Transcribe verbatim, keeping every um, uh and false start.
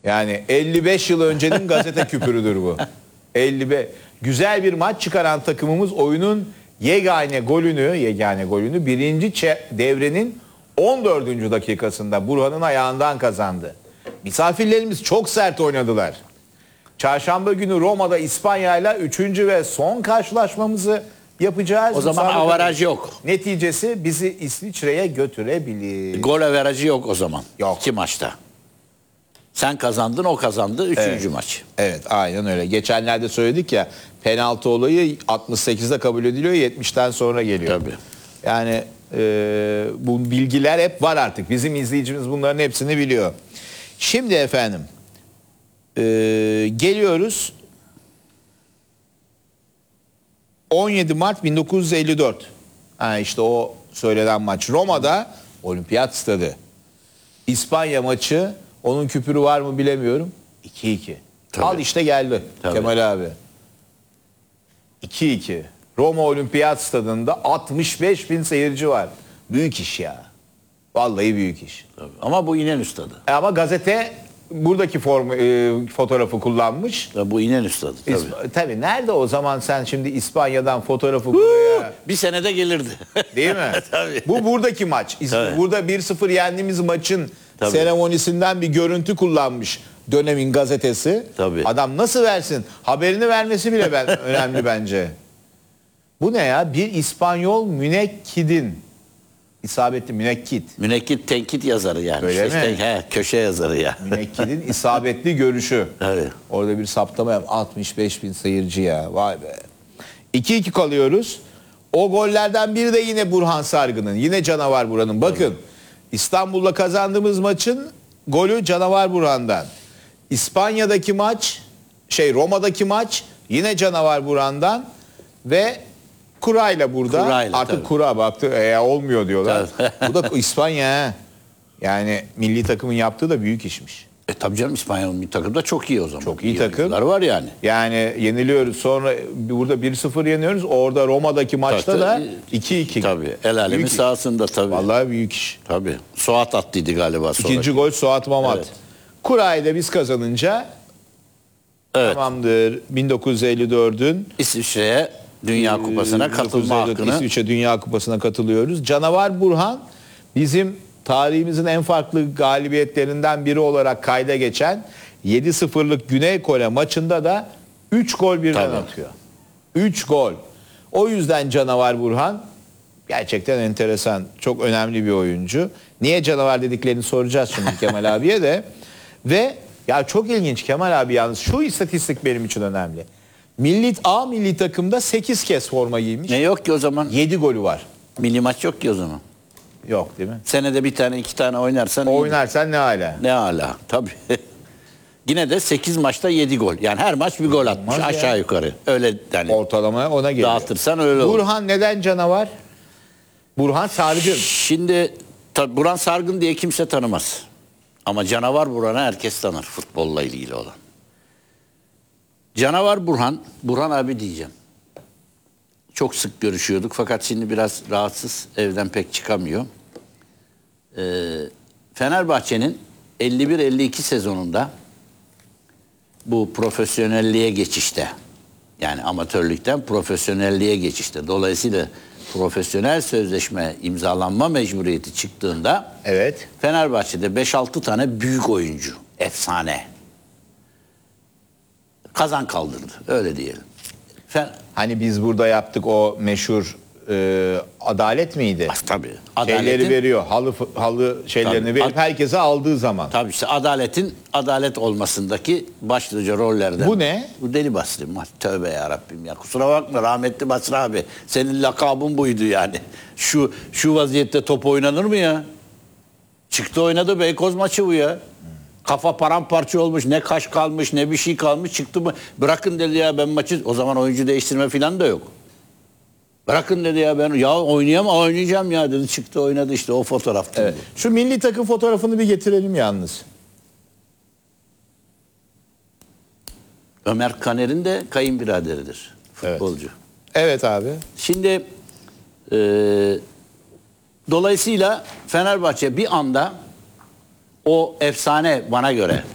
Yani elli beş yıl öncenin gazete küpürüdür bu. elli beş Güzel bir maç çıkaran takımımız oyunun yegane golünü, yegane golünü birinci devrenin on dördüncü dakikasında Burhan'ın ayağından kazandı. Misafirlerimiz çok sert oynadılar. Çarşamba günü Roma'da İspanya'yla üçüncü ve son karşılaşmamızı yapacağız. O zaman avaraj yok. Neticesi bizi İsviçre'ye götürebilir. Gol avarajı yok o zaman. Yok. İki maçta. Sen kazandın, o kazandı. Üçüncü Evet. maç. Evet, aynen öyle. Geçenlerde söyledik ya, penaltı olayı altmış sekizde kabul ediliyor, yetmişten sonra geliyor. Tabii. Yani e, bu bilgiler hep var artık. Bizim izleyicimiz bunların hepsini biliyor. Şimdi efendim e, geliyoruz. on yedi Mart bin dokuz yüz elli dört. Ha, işte o söylenen maç. Roma'da Olimpiyat Stadı. İspanya maçı, onun küpürü var mı bilemiyorum. iki iki. Tabii. Al işte geldi Tabii. Kemal abi. iki iki. Roma Olimpiyat Stadı'nda altmış beş bin seyirci var. Büyük iş ya. Vallahi büyük iş. Tabii. Ama bu İnönü Stadı. E ama gazete buradaki form, e, fotoğrafı kullanmış. Ya bu İnönü Stadı tabii. İsp- tabii nerede o zaman sen şimdi İspanya'dan fotoğrafı buraya... Bir senede gelirdi. Değil mi? Tabii. Bu buradaki maç. İs- Tabii. Burada bir sıfır yendiğimiz maçın Tabii. seremonisinden bir görüntü kullanmış dönemin gazetesi. Tabii. Adam nasıl versin? Haberini vermesi bile ben, önemli bence. Bu ne ya? Bir İspanyol münekkidin. İsabetli münekkit. Münekkit tenkit yazarı yani. Öyle İşte, mi? He, köşe yazarı ya. Münekkidin isabetli görüşü. Evet. Orada bir saptama yap. altmış beş bin seyirci ya. Vay be. iki iki kalıyoruz. O gollerden biri de yine Burhan Sargın'ın. Yine Canavar Burhan'ın. Bakın İstanbul'la kazandığımız maçın golü Canavar Burhan'dan. İspanya'daki maç, şey Roma'daki maç yine Canavar Burhan'dan ve Kura'yla burada. Kura'yla, Artık tabii. Kura baktı e, olmuyor diyorlar. Tabii. Bu da İspanya ha. Yani milli takımın yaptığı da büyük işmiş. E tabii canım, İspanyol bir takım da çok iyi o zaman. Çok iyi takım. oyuncular var yani. Yani yeniliyoruz. Sonra burada bir sıfır yeniyoruz. Orada Roma'daki maçta Tabii, da iki iki. Tabii. El alemin Büyük iş. sahasında tabii. Vallahi büyük iş. Tabii. Suat attıydı galiba sonra. İkinci gol Suat Mamat. Evet. Kura'yı da biz kazanınca Evet. tamamdır. bin dokuz yüz elli dördün İsviçre'ye Dünya Kupası'na katılma hakkını. İsviçre Dünya Kupası'na katılıyoruz. Canavar Burhan bizim tarihimizin en farklı galibiyetlerinden biri olarak kayda geçen yedi sıfırlık Güney Kore maçında da üç gol birden Tabii. atıyor. üç gol. O yüzden Canavar Burhan gerçekten enteresan, çok önemli bir oyuncu. Niye canavar dediklerini soracağız şimdi Kemal abiye de. Ve ya çok ilginç Kemal abi, yalnız şu istatistik benim için önemli. Milli A milli takımda sekiz kez forma giymiş. Ne yok ki o zaman? yedi golü var. Milli maç yok ki o zaman. Yok değil mi? Senede bir tane iki tane oynarsan iyi. Oynarsan ne hala? Ne hala tabii. Yine de sekiz maçta yedi gol. Yani her maç bir gol atmış Olmaz ya. aşağı yukarı. Öyle yani Ortalama ona geliyor. dağıtırsan öyle olur. Burhan neden canavar? Burhan Sargın. Şimdi tabii Burhan Sargın diye kimse tanımaz. Ama Canavar Burhan'ı herkes tanır, futbolla ilgili olan. Canavar Burhan, Burhan abi diyeceğim. Çok sık görüşüyorduk fakat şimdi biraz rahatsız, evden pek çıkamıyor. Ee, Fenerbahçe'nin elli bir elli iki sezonunda bu profesyonelliğe geçişte, yani amatörlükten profesyonelliğe geçişte, dolayısıyla profesyonel sözleşme imzalanma mecburiyeti çıktığında Evet. Fenerbahçe'de beş altı tane büyük oyuncu, efsane kazan kaldırdı, öyle diyelim. Fen Hani biz burada yaptık o meşhur e, adalet miydi? tabii. Şeyleri Adaletin, veriyor. Halı halı şeylerini Tabii. verip Ad- herkese aldığı zaman. tabii işte adaletin adalet olmasındaki başlıca rollerden. Bu ne? Bu Deli Basri. Tövbe yarabbim ya. Kusura bakma rahmetli Basri abi. Senin lakabın buydu yani. Şu şu vaziyette top oynanır mı ya? Çıktı oynadı, Beykoz maçı bu ya. Kafa paramparça olmuş, ne kaş kalmış, ne bir şey kalmış, çıktı mı? Bırakın dedi ya ben maçı, o zaman oyuncu değiştirme falan da yok. Bırakın dedi ya ben, ya oynayamam, oynayacağım ya dedi, çıktı oynadı işte, o fotoğraftı. Evet. Şu milli takım fotoğrafını bir getirelim yalnız. Ömer Kaner'in de kayınbiraderidir, futbolcu. Evet abi. Şimdi e, dolayısıyla Fenerbahçe bir anda o efsane, bana göre